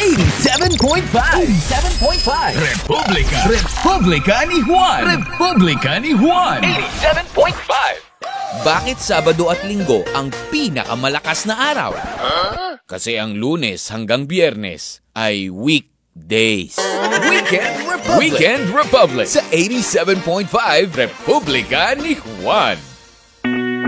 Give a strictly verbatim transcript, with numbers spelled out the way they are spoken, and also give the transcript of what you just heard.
eighty-seven point five. eighty-seven point five. Republika. Republika ni Juan. Republika ni Juan. eighty-seven point five. Bakit Sabado at Linggo ang pinakamalakas na araw? Kasi ang Lunes hanggang Biyernes ay weekdays. Weekend Republic. Weekend Republic sa eighty-seven point five Republika ni Juan.